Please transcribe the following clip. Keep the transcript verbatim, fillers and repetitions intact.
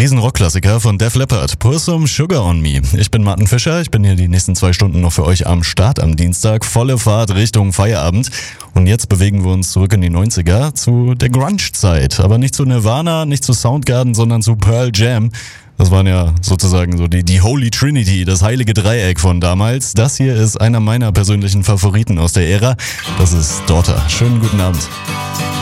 Riesen-Rock-Klassiker von Def Leppard, Pour Some Sugar on Me. Ich bin Martin Fischer, ich bin hier die nächsten zwei Stunden noch für euch am Start am Dienstag. Volle Fahrt Richtung Feierabend. Und jetzt bewegen wir uns zurück in die neunziger zu der Grunge-Zeit. Aber nicht zu Nirvana, nicht zu Soundgarden, sondern zu Pearl Jam. Das waren ja sozusagen so die, die Holy Trinity, das heilige Dreieck von damals. Das hier ist einer meiner persönlichen Favoriten aus der Ära. Das ist Daughter. Schönen guten Abend.